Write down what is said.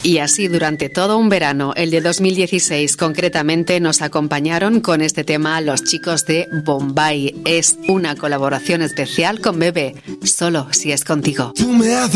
Y así durante todo un verano, el de 2016 concretamente, nos acompañaron con este tema los chicos de Bombay. Es una colaboración especial con Bebe, Solo si es contigo. Tú me haces